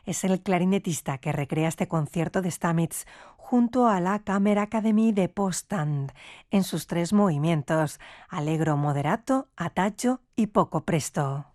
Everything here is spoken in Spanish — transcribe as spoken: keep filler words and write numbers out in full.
Es el clarinetista que recrea este concierto de Stamitz junto a la Kammer Academy de Postand en sus tres movimientos: allegro moderato, adagio y poco presto.